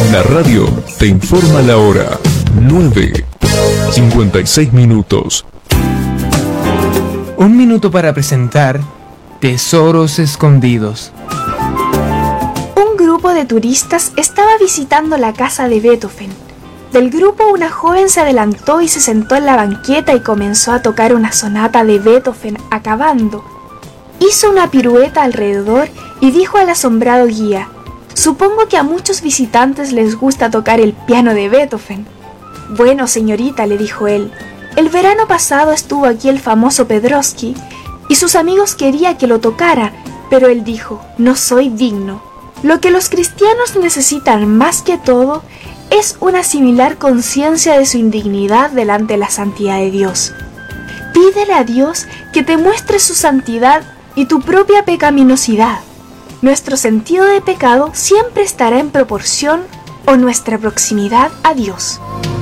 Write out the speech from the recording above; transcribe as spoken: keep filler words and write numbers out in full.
La radio te informa la hora. nueve, cincuenta y seis minutos. Un minuto para presentar Tesoros Escondidos. Un grupo de turistas estaba visitando la casa de Beethoven. Del grupo una joven se adelantó y se sentó en la banqueta y comenzó a tocar una sonata de Beethoven acabando. Hizo una pirueta alrededor y dijo al asombrado guía: «Supongo que a muchos visitantes les gusta tocar el piano de Beethoven». «Bueno, señorita», le dijo él, «el verano pasado estuvo aquí el famoso Pedrowski y sus amigos querían que lo tocara, pero él dijo: no soy digno». Lo que los cristianos necesitan más que todo es una similar conciencia de su indignidad delante de la santidad de Dios. Pídele a Dios que te muestre su santidad y tu propia pecaminosidad. Nuestro sentido de pecado siempre estará en proporción a nuestra proximidad a Dios.